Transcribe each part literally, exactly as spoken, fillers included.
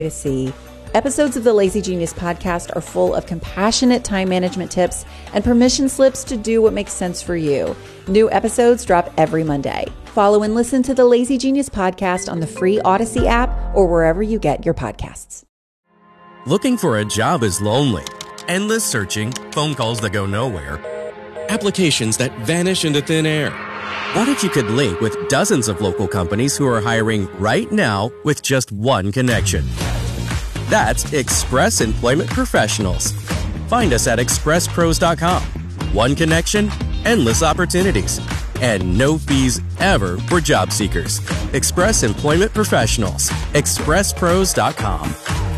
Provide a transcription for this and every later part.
to see. Episodes of the Lazy Genius podcast are full of compassionate time management tips and permission slips to do what makes sense for you. New episodes drop every Monday. Follow and listen to the Lazy Genius podcast on the free Odyssey app or wherever you get your podcasts. Looking for a job is lonely. Endless searching, phone calls that go nowhere, applications that vanish into thin air. What if you could link with dozens of local companies who are hiring right now with just one connection? That's Express Employment Professionals. Find us at express pros dot com. One connection, endless opportunities, and no fees ever for job seekers. Express Employment Professionals. express pros dot com.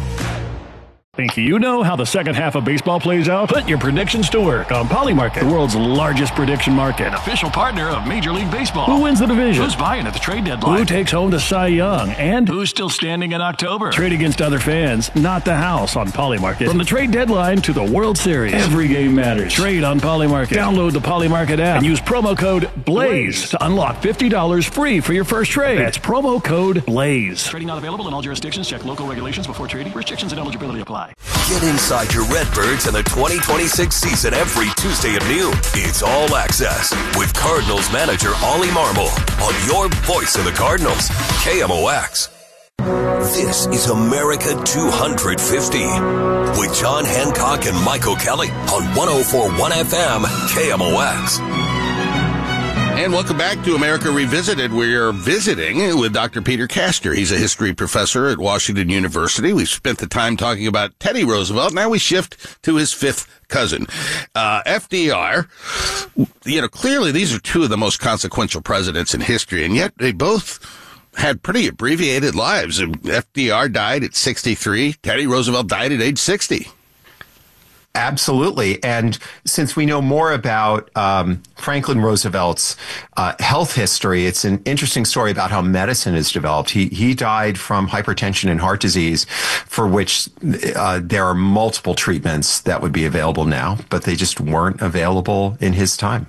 Think you know how the second half of baseball plays out? Put your predictions to work on Polymarket, the world's largest prediction market. An official partner of Major League Baseball. Who wins the division? Who's buying at the trade deadline? Who takes home the Cy Young? And who's still standing in October? Trade against other fans, not the house on Polymarket. From the trade deadline to the World Series, every game matters. Trade on Polymarket. Download the Polymarket app and use promo code BLAZE to unlock fifty dollars free for your first trade. That's promo code BLAZE. Trading not available in all jurisdictions. Check local regulations before trading. Restrictions and eligibility apply. Get inside your Redbirds and the twenty twenty-six season every Tuesday at noon. It's All Access with Cardinals manager Ollie Marmol on your voice of the Cardinals, K M O X. This is America two fifty with John Hancock and Michael Kelly on one oh four point one F M, K M O X. And welcome back to America Revisited. We're visiting with Doctor Peter Castor. He's a history professor at Washington University. We've spent the time talking about Teddy Roosevelt. Now we shift to his fifth cousin, uh, F D R. You know, clearly these are two of the most consequential presidents in history, and yet they both had pretty abbreviated lives. F D R died at sixty-three. Teddy Roosevelt died at age sixty. Absolutely. And since we know more about um, Franklin Roosevelt's uh, health history, it's an interesting story about how medicine is developed. He he died from hypertension and heart disease, for which uh, there are multiple treatments that would be available now, but they just weren't available in his time.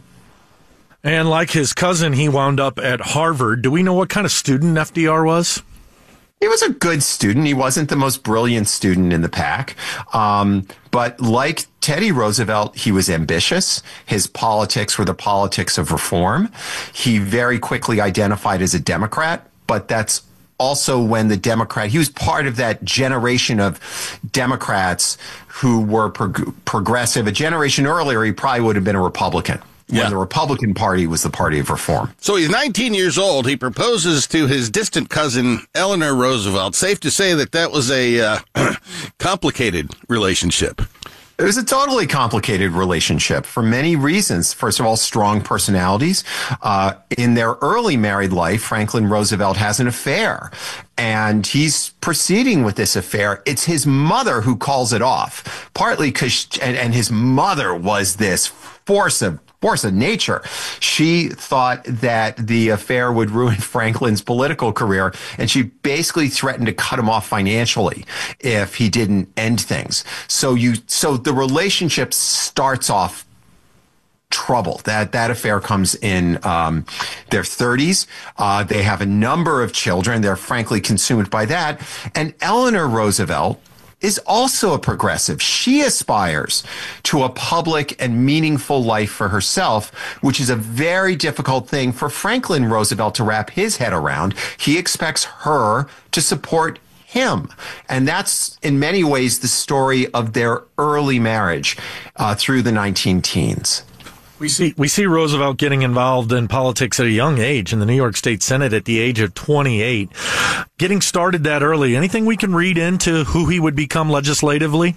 And like his cousin, he wound up at Harvard. Do we know what kind of student F D R was? He was a good student. He wasn't the most brilliant student in the pack. Um, but like Teddy Roosevelt, he was ambitious. His politics were the politics of reform. He very quickly identified as a Democrat, but that's also when the Democrat, he was part of that generation of Democrats who were prog- progressive. A generation earlier, he probably would have been a Republican. When yeah. the Republican Party was the party of reform. So he's nineteen years old. He proposes to his distant cousin, Eleanor Roosevelt. Safe to say that that was a uh, complicated relationship. It was a totally complicated relationship for many reasons. First of all, strong personalities. Uh, in their early married life, Franklin Roosevelt has an affair, and he's proceeding with this affair. It's his mother who calls it off, partly because, and, and his mother was this force of force of nature. She thought that the affair would ruin Franklin's political career, and she basically threatened to cut him off financially if he didn't end things. So you, so the relationship starts off trouble. That that affair comes in um, their thirties. Uh, they have a number of children. They're frankly consumed by that. And Eleanor Roosevelt is also a progressive. She aspires to a public and meaningful life for herself, which is a very difficult thing for Franklin Roosevelt to wrap his head around. He expects her to support him. And that's in many ways the story of their early marriage uh, through the nineteen teens. We see we see Roosevelt getting involved in politics at a young age in the New York State Senate at the age of twenty-eight. Getting started that early, anything we can read into who he would become legislatively?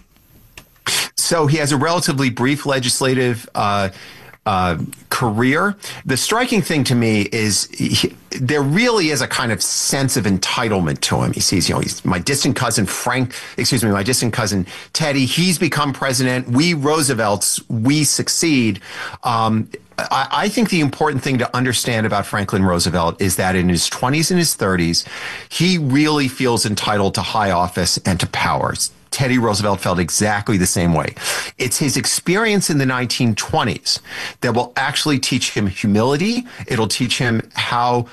So he has a relatively brief legislative uh, uh, career. The striking thing to me is he, there really is a kind of sense of entitlement to him. He sees, you know, he's my distant cousin Frank, excuse me, my distant cousin Teddy. He's become president. We Roosevelts, we succeed. Um, I, I think the important thing to understand about Franklin Roosevelt is that in his twenties and his thirties, he really feels entitled to high office and to power. Teddy Roosevelt felt exactly the same way. It's his experience in the nineteen twenties that will actually teach him humility. It'll teach him how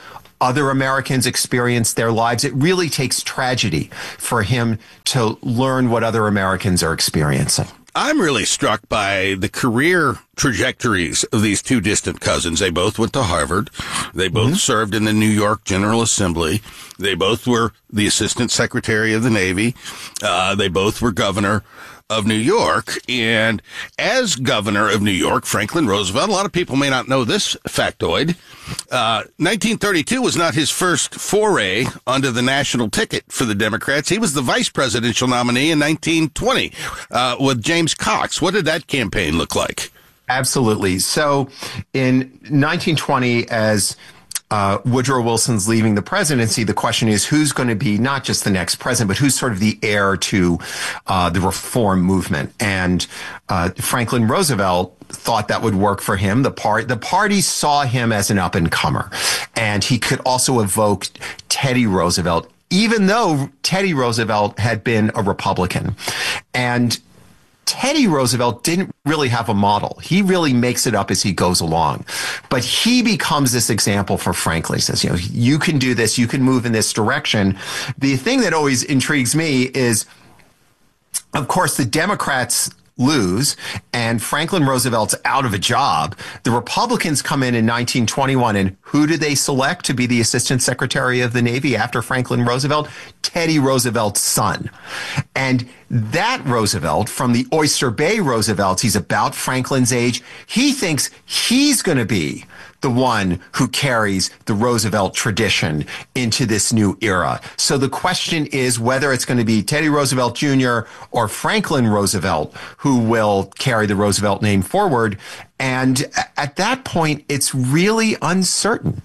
other Americans experience their lives. It really takes tragedy for him to learn what other Americans are experiencing. I'm really struck by the career trajectories of these two distant cousins. They both went to Harvard. They both mm-hmm. served in the New York General Assembly. They both were the Assistant Secretary of the Navy. Uh, they both were governor of New York. And as governor of New York, Franklin Roosevelt, a lot of people may not know this factoid, uh, nineteen thirty-two was not his first foray onto the national ticket for the Democrats. He was the vice presidential nominee in nineteen twenty uh, with James Cox. What did that campaign look like? Absolutely. So in nineteen twenty, as Uh, Woodrow Wilson's leaving the presidency, the question is who's going to be not just the next president, but who's sort of the heir to uh, the reform movement. And uh, Franklin Roosevelt thought that would work for him. The part the party saw him as an up and comer, and he could also evoke Teddy Roosevelt, even though Teddy Roosevelt had been a Republican. And Teddy Roosevelt didn't really have a model. He really makes it up as he goes along. But he becomes this example for Franklin. He says, you know, you can do this. You can move in this direction. The thing that always intrigues me is, of course, the Democrats lose and Franklin Roosevelt's out of a job. The Republicans come in in nineteen twenty-one, and who do they select to be the Assistant Secretary of the Navy after Franklin Roosevelt? Teddy Roosevelt's son. And that Roosevelt, from the Oyster Bay Roosevelts, he's about Franklin's age, he thinks he's going to be the one who carries the Roosevelt tradition into this new era. So the question is whether it's going to be Teddy Roosevelt Junior or Franklin Roosevelt who will carry the Roosevelt name forward. And at that point, it's really uncertain.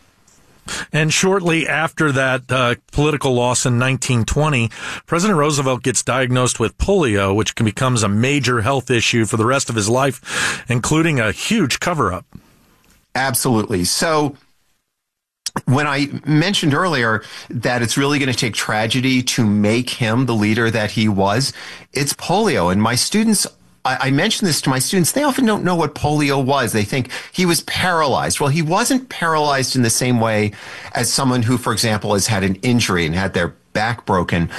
And shortly after that uh, political loss in nineteen twenty, President Roosevelt gets diagnosed with polio, which can becomes a major health issue for the rest of his life, including a huge cover-up. Absolutely. So when I mentioned earlier that it's really going to take tragedy to make him the leader that he was, it's polio. And my students, I, I mentioned this to my students, they often don't know what polio was. They think he was paralyzed. Well, he wasn't paralyzed in the same way as someone who, for example, has had an injury and had their back broken.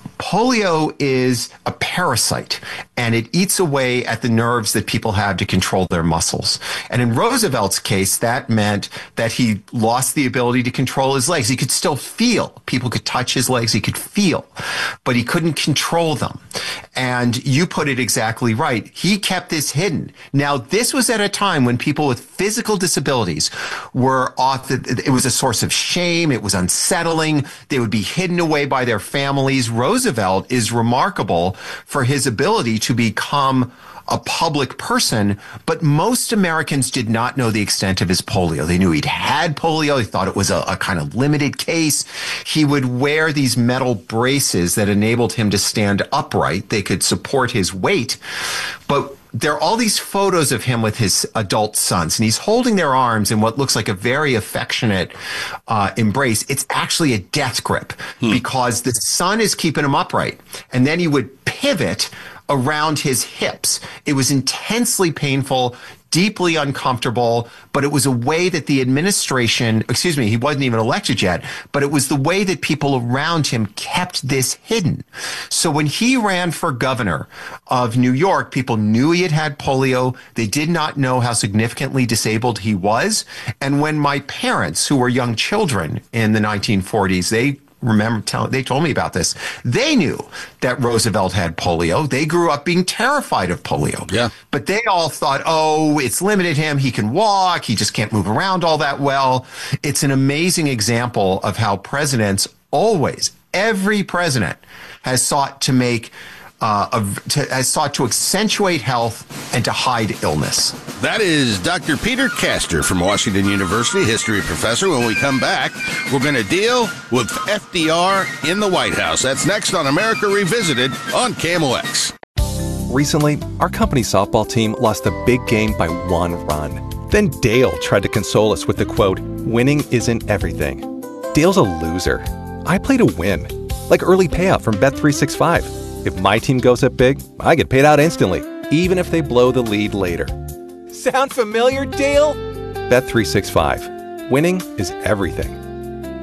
Polio is a parasite, and it eats away at the nerves that people have to control their muscles. And in Roosevelt's case, that meant that he lost the ability to control his legs. He could still feel. People could touch his legs. He could feel, but he couldn't control them. And you put it exactly right. He kept this hidden. Now, this was at a time when people with physical disabilities were off. It was a source of shame. It was unsettling. They would be hidden away by their families. Roosevelt Roosevelt is remarkable for his ability to become a public person, but most Americans did not know the extent of his polio. They knew he'd had polio. They thought it was a, a kind of limited case. He would wear these metal braces that enabled him to stand upright. They could support his weight, but there are all these photos of him with his adult sons, and he's holding their arms in what looks like a very affectionate uh, embrace. It's actually a death grip hmm. because the son is keeping him upright, and then he would pivot around his hips. It was intensely painful, deeply uncomfortable, but it was a way that the administration, excuse me, he wasn't even elected yet, but it was the way that people around him kept this hidden. So when he ran for governor of New York, people knew he had had polio. They did not know how significantly disabled he was. And when my parents, who were young children in the nineteen forties, they remember tell, they told me about this. They knew that Roosevelt had polio. They grew up being terrified of polio. Yeah. But they all thought, oh, it's limited him. He can walk. He just can't move around all that well. It's an amazing example of how presidents always, every president has sought to make Uh, of, to, has sought to accentuate health and to hide illness. That is Doctor Peter Castor from Washington University, history professor. When we come back, we're going to deal with F D R in the White House. That's next on America Revisited on K M O X. Recently, our company softball team lost a big game by one run. Then Dale tried to console us with the quote, "Winning isn't everything." Dale's a loser. I play to win, like early payout from Bet three sixty-five. If my team goes up big, I get paid out instantly, even if they blow the lead later. Sound familiar, Dale? Bet three sixty-five. Winning is everything.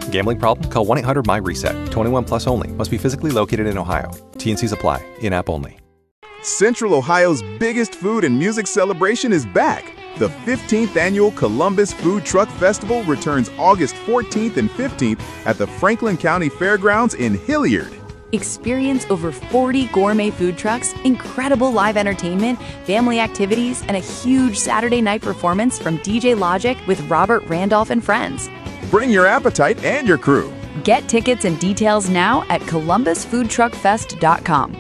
Gambling problem? Call one eight hundred my reset. twenty-one plus only. Must be physically located in Ohio. T N Cs apply. In-app only. Central Ohio's biggest food and music celebration is back. The fifteenth Annual Columbus Food Truck Festival returns August fourteenth and fifteenth at the Franklin County Fairgrounds in Hilliard. Experience over forty gourmet food trucks, incredible live entertainment, family activities, and a huge Saturday night performance from D J Logic with Robert Randolph and friends. Bring your appetite and your crew. Get tickets and details now at columbus food truck fest dot com.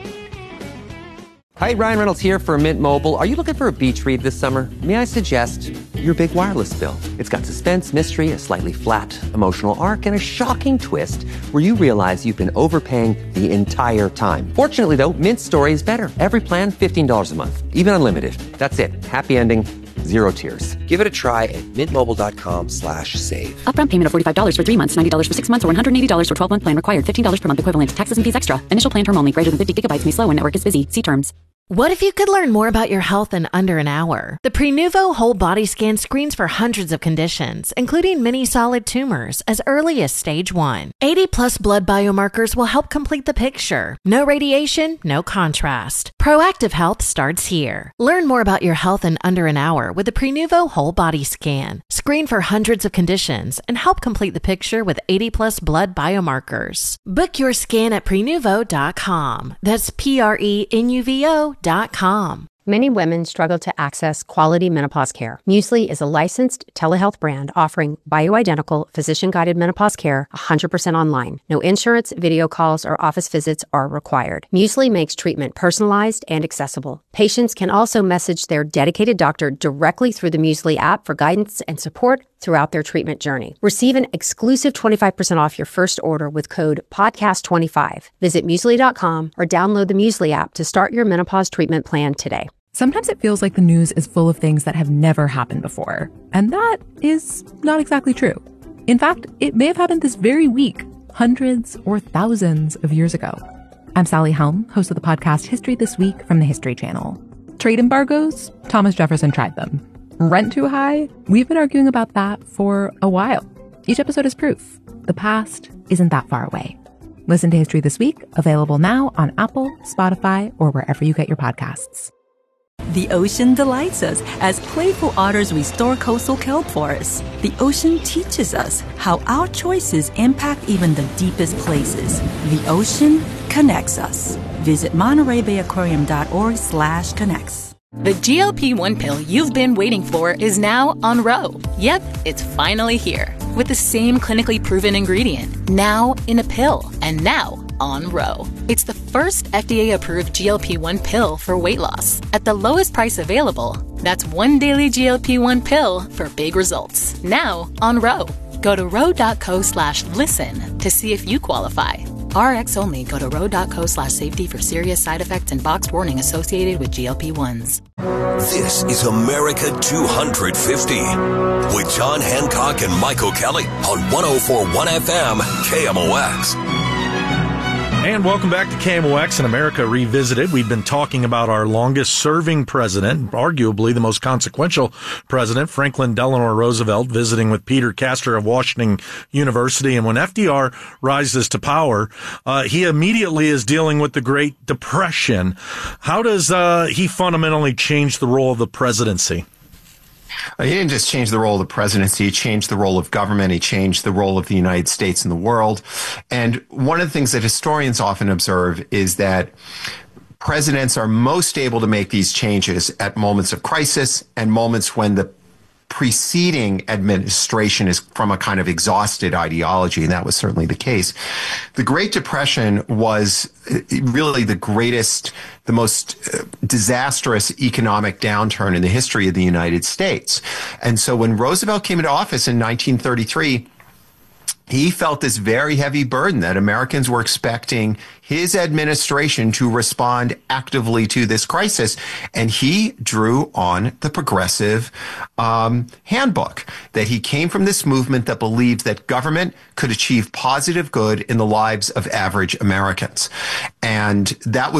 Hi, Ryan Reynolds here for Mint Mobile. Are you looking for a beach read this summer? May I suggest your big wireless bill? It's got suspense, mystery, a slightly flat emotional arc, and a shocking twist where you realize you've been overpaying the entire time. Fortunately, though, Mint's story is better. Every plan, fifteen dollars a month, even unlimited. That's it. Happy ending, zero tears. Give it a try at mintmobile.com slash save. Upfront payment of forty-five dollars for three months, ninety dollars for six months, or one hundred eighty dollars for twelve-month plan required. fifteen dollars per month equivalent. Taxes and fees extra. Initial plan term only. Greater than fifty gigabytes may slow when network is busy. See terms. What if you could learn more about your health in under an hour? The Prenuvo Whole Body Scan screens for hundreds of conditions, including many solid tumors, as early as stage one. eighty plus blood biomarkers will help complete the picture. No radiation, no contrast. Proactive health starts here. Learn more about your health in under an hour with the Prenuvo Whole Body Scan. Screen for hundreds of conditions and help complete the picture with eighty plus blood biomarkers. Book your scan at prenuvo dot com. That's P R E N U V O dot com. Many women struggle to access quality menopause care. Muesli is a licensed telehealth brand offering bioidentical, physician-guided menopause care one hundred percent online. No insurance, video calls, or office visits are required. Muesli makes treatment personalized and accessible. Patients can also message their dedicated doctor directly through the Muesli app for guidance and support throughout their treatment journey. Receive an exclusive twenty-five percent off your first order with code podcast twenty-five. Visit muesli dot com or download the Muesli app to start your menopause treatment plan today. Sometimes it feels like the news is full of things that have never happened before, and that is not exactly true. In fact, it may have happened this very week, hundreds or thousands of years ago. I'm Sally Helm, host of the podcast History This Week from the History Channel. Trade embargoes? Thomas Jefferson tried them. Rent too high? We've been arguing about that for a while. Each episode is proof. The past isn't that far away. Listen to History This Week, available now on Apple, Spotify, or wherever you get your podcasts. The ocean delights us as playful otters restore coastal kelp forests. The ocean teaches us how our choices impact even the deepest places. The ocean connects us. Visit Monterey Bay Aquarium dot org slash connects. The G L P one pill you've been waiting for is now on Ro. Yep, it's finally here. With the same clinically proven ingredient, now in a pill, and now on Ro. It's the first F D A-approved G L P one pill for weight loss at the lowest price available. That's one daily G L P one pill for big results. Now on Ro. Go to ro.co slash listen to see if you qualify. R X only. Go to ro.co slash safety for serious side effects and boxed warning associated with G L P ones. This is America two fifty with John Hancock and Michael Kelly on one oh four point one F M K M O X. And welcome back to K M O X and America Revisited. We've been talking about our longest-serving president, arguably the most consequential president, Franklin Delano Roosevelt, visiting with Peter Castor of Washington University. And when F D R rises to power, uh, he immediately is dealing with the Great Depression. How does uh, he fundamentally change the role of the presidency? He didn't just change the role of the presidency, he changed the role of government, he changed the role of the United States in the world. And one of the things that historians often observe is that presidents are most able to make these changes at moments of crisis and moments when the preceding administration is from a kind of exhausted ideology, and that was certainly the case. The Great Depression was really the greatest, the most disastrous economic downturn in the history of the United States. And so when Roosevelt came into office in nineteen thirty-three, he felt this very heavy burden that Americans were expecting his administration to respond actively to this crisis. And he drew on the progressive um, handbook, that he came from this movement that believed that government could achieve positive good in the lives of average Americans. And that was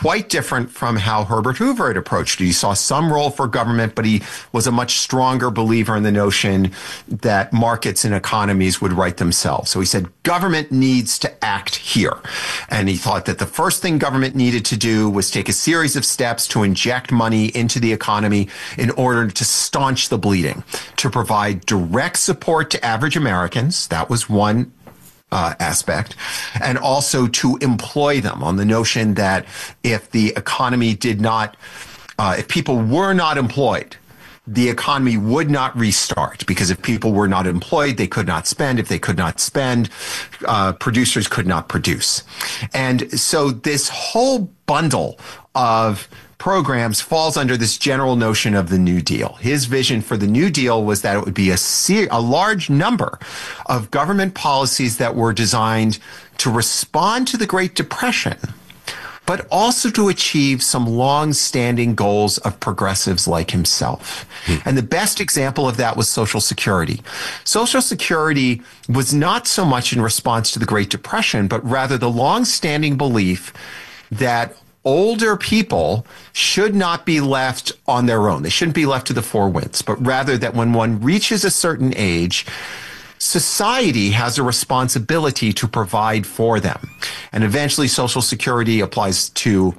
quite different from how Herbert Hoover had approached it. He saw some role for government, but he was a much stronger believer in the notion that markets and economies would right themselves. So he said government needs to act here. And he thought that the first thing government needed to do was take a series of steps to inject money into the economy in order to staunch the bleeding, to provide direct support to average Americans. That was one Uh, aspect, and also to employ them on the notion that if the economy did not, uh, if people were not employed, the economy would not restart, because if people were not employed, they could not spend. If they could not spend, uh, producers could not produce. And so this whole bundle of programs falls under this general notion of the New Deal. His vision for the New Deal was that it would be a, ser- a large number of government policies that were designed to respond to the Great Depression, but also to achieve some long-standing goals of progressives like himself. Hmm. And the best example of that was Social Security. Social Security was not so much in response to the Great Depression, but rather the long-standing belief that older people should not be left on their own. They shouldn't be left to the four winds, but rather that when one reaches a certain age, society has a responsibility to provide for them. And eventually Social Security applies to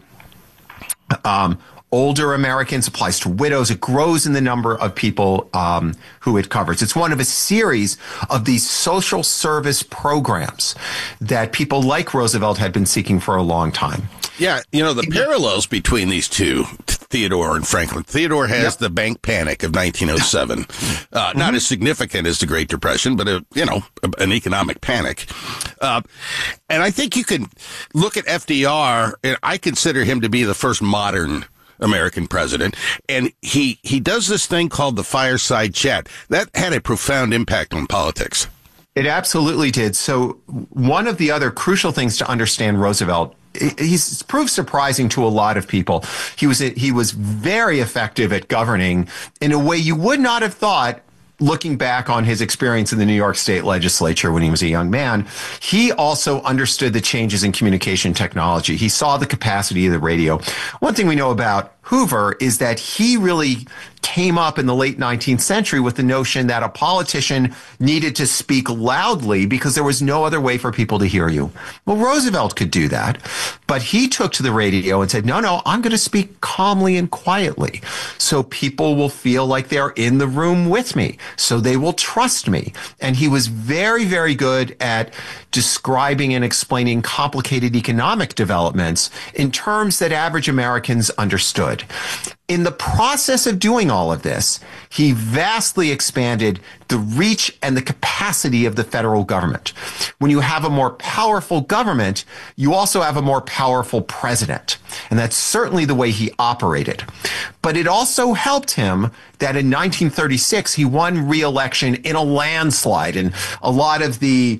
um, older Americans, applies to widows. It grows in the number of people um, who it covers. It's one of a series of these social service programs that people like Roosevelt had been seeking for a long time. Yeah, you know, the parallels between these two, Theodore and Franklin. Theodore has yep. the bank panic of nineteen oh seven. Uh, mm-hmm. Not as significant as the Great Depression, but, a, you know, an economic panic. Uh, and I think you can look at F D R, and I consider him to be the first modern American president. And he, he does this thing called the fireside chat. That had a profound impact on politics. It absolutely did. So one of the other crucial things to understand Roosevelt, he's proved surprising to a lot of people. He was he was very effective at governing in a way you would not have thought, looking back on his experience in the New York State legislature when he was a young man. He also understood the changes in communication technology. He saw the capacity of the radio. One thing we know about Hoover is that he really came up in the late nineteenth century with the notion that a politician needed to speak loudly because there was no other way for people to hear you. Well, Roosevelt could do that, but he took to the radio and said, no, no, I'm going to speak calmly and quietly so people will feel like they're in the room with me, so they will trust me. And he was very, very good at describing and explaining complicated economic developments in terms that average Americans understood. In the process of doing all of this, he vastly expanded the reach and the capacity of the federal government. When you have a more powerful government, you also have a more powerful president. And that's certainly the way he operated. But it also helped him that in nineteen thirty-six, he won re-election in a landslide. And a lot of the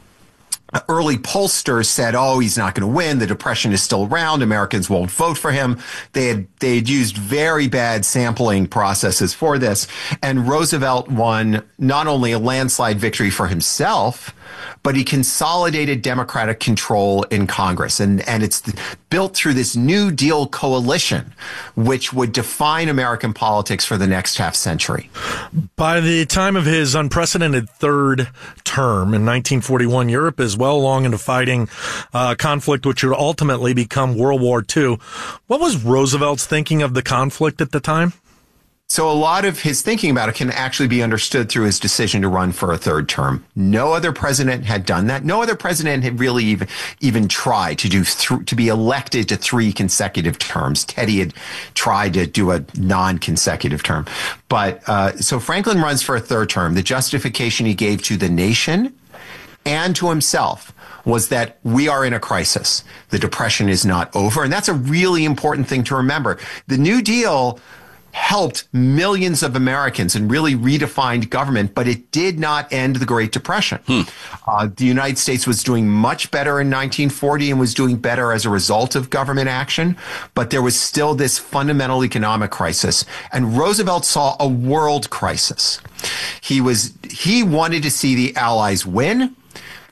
early pollsters said, oh, he's not going to win. The Depression is still around. Americans won't vote for him. They had, they had used very bad sampling processes for this. And Roosevelt won not only a landslide victory for himself, but he consolidated Democratic control in Congress. And, and it's built through this New Deal coalition, which would define American politics for the next half century. By the time of his unprecedented third term in nineteen forty-one, Europe is well along into fighting uh, conflict, which would ultimately become World War Two. What was Roosevelt's thinking of the conflict at the time? So a lot of his thinking about it can actually be understood through his decision to run for a third term. No other president had done that. No other president had really even, even tried to do th- to be elected to three consecutive terms. Teddy had tried to do a non-consecutive term. But uh, so Franklin runs for a third term. The justification he gave to the nation and to himself was that we are in a crisis. The Depression is not over. And that's a really important thing to remember. The New Deal helped millions of Americans and really redefined government, but it did not end the Great Depression. Hmm. Uh, the United States was doing much better in nineteen forty and was doing better as a result of government action, but there was still this fundamental economic crisis. And Roosevelt saw a world crisis. He was, he wanted to see the Allies win,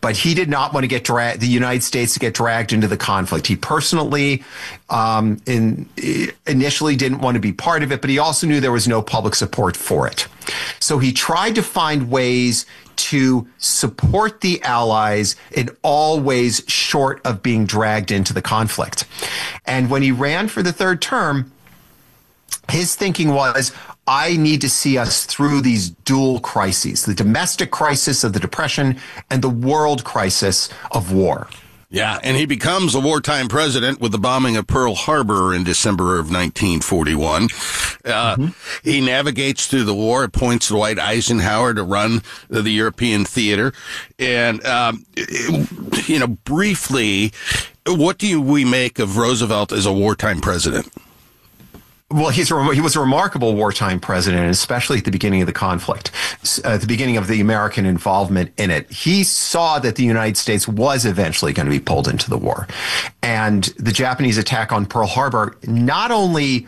but he did not want to get dra- the United States to get dragged into the conflict. He personally, um, in, initially didn't want to be part of it, but he also knew there was no public support for it. So he tried to find ways to support the Allies in all ways short of being dragged into the conflict. And when he ran for the third term, his thinking was, I need to see us through these dual crises, the domestic crisis of the Depression and the world crisis of war. Yeah, and he becomes a wartime president with the bombing of Pearl Harbor in December of nineteen forty-one. Uh, mm-hmm. He navigates through the war, appoints Dwight Eisenhower to run the, the European theater. And, um, it, you know, briefly, what do you, we make of Roosevelt as a wartime president? Well, he's a, he was a remarkable wartime president, especially at the beginning of the conflict, uh, at the beginning of the American involvement in it. He saw that the United States was eventually going to be pulled into the war. And the Japanese attack on Pearl Harbor not only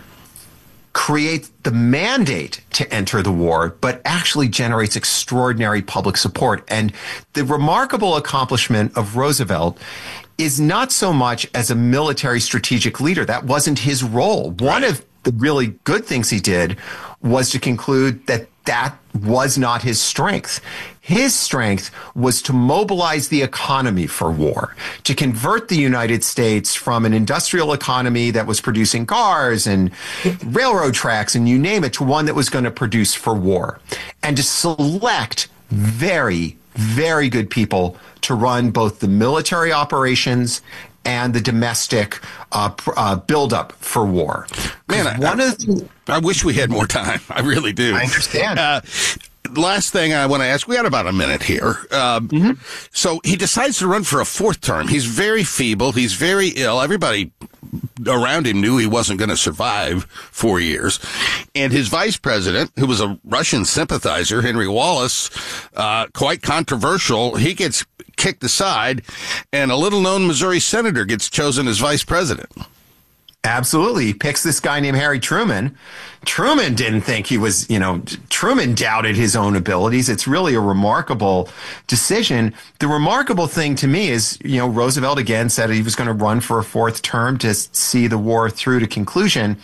creates the mandate to enter the war, but actually generates extraordinary public support. And the remarkable accomplishment of Roosevelt is not so much as a military strategic leader. That wasn't his role. One of the really good things he did was to conclude that that was not his strength. His strength was to mobilize the economy for war, to convert the United States from an industrial economy that was producing cars and railroad tracks and you name it, to one that was going to produce for war, and to select very, very good people to run both the military operations and the domestic uh, uh, buildup for war. Man, I, one I, of the, I wish we had more time. I really do. I understand. Uh, last thing I want to ask, we got about a minute here. Um, mm-hmm. So he decides to run for a fourth term. He's very feeble. He's very ill. Everybody around him knew he wasn't going to survive four years. And his vice president, who was a Russian sympathizer, Henry Wallace, uh, quite controversial, he gets kicked aside, and a little-known Missouri senator gets chosen as vice president. Absolutely. He picks this guy named Harry Truman. Truman didn't think he was, you know, Truman doubted his own abilities. It's really a remarkable decision. The remarkable thing to me is, you know, Roosevelt again said he was going to run for a fourth term to see the war through to conclusion.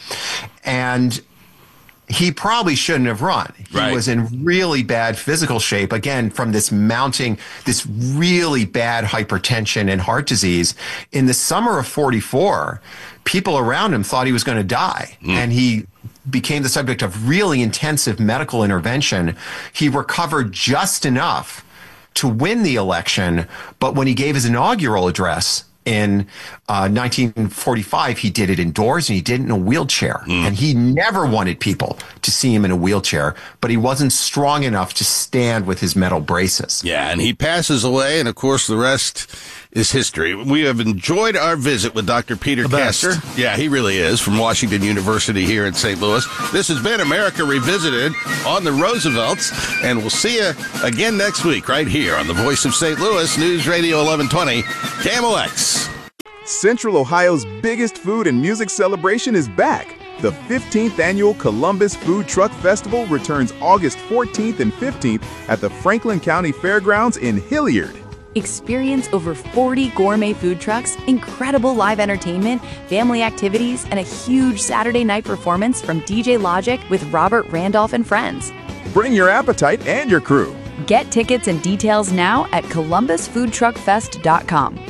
And he probably shouldn't have run. He right. was in really bad physical shape, again, from this mounting, this really bad hypertension and heart disease. In the summer of forty-four, people around him thought he was going to die. Mm. And he became the subject of really intensive medical intervention. He recovered just enough to win the election. But when he gave his inaugural address in uh, nineteen forty-five, he did it indoors and he did it in a wheelchair. Mm. And he never wanted people to see him in a wheelchair, but he wasn't strong enough to stand with his metal braces. Yeah, and he passes away, and of course the rest is history. We have enjoyed our visit with Doctor Peter Castor. Yeah, he really is, from Washington University here in Saint Louis. This has been America Revisited on the Roosevelts, and we'll see you again next week right here on the Voice of Saint Louis, News Radio eleven twenty, K M O X. Central Ohio's biggest food and music celebration is back. The fifteenth Annual Columbus Food Truck Festival returns August fourteenth and fifteenth at the Franklin County Fairgrounds in Hilliard. Experience over forty gourmet food trucks, incredible live entertainment, family activities, and a huge Saturday night performance from D J Logic with Robert Randolph and friends. Bring your appetite and your crew. Get tickets and details now at columbus food truck fest dot com.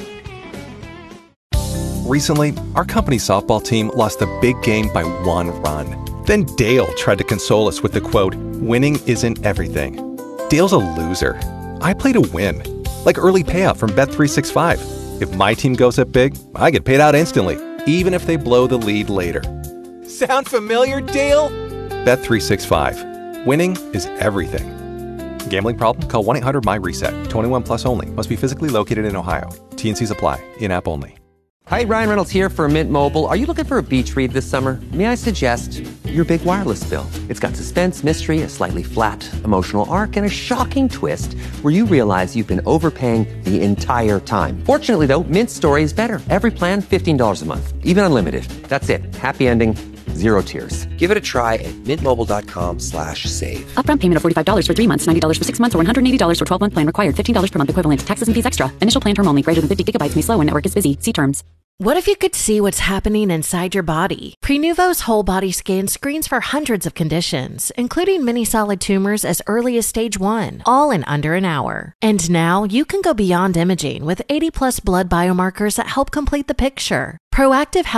Recently, our company softball team lost a big game by one run. Then Dale tried to console us with the quote, "Winning isn't everything." Dale's a loser. I play to win. Like early payout from Bet three sixty-five. If my team goes up big, I get paid out instantly, even if they blow the lead later. Sound familiar, Dale? Bet three sixty-five. Winning is everything. Gambling problem? Call one eight hundred M Y reset. twenty-one plus only. Must be physically located in Ohio. T and C's apply. In-app only. Hi, Ryan Reynolds here for Mint Mobile. Are you looking for a beach read this summer? May I suggest your big wireless bill? It's got suspense, mystery, a slightly flat, emotional arc, and a shocking twist where you realize you've been overpaying the entire time. Fortunately, though, Mint's story is better. Every plan, fifteen dollars a month. Even unlimited. That's it. Happy ending, zero tiers. Give it a try at mintmobile.com slash save. Upfront payment of forty-five dollars for three months, ninety dollars for six months, or one hundred eighty dollars for twelve-month plan required. fifteen dollars per month equivalent. Taxes and fees extra. Initial plan term only. Greater than fifty gigabytes may slow when network is busy. See terms. What if you could see what's happening inside your body? Prenuvo's whole body scan screens for hundreds of conditions, including many solid tumors as early as stage one, all in under an hour. And now you can go beyond imaging with eighty plus blood biomarkers that help complete the picture. Proactive Health